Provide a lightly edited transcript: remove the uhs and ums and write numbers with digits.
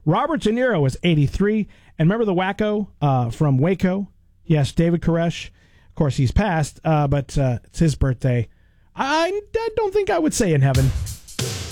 Robert De Niro is 83. And remember the wacko from Waco? Yes, David Koresh. Of course, he's passed, but it's his birthday. I don't think I would say in heaven.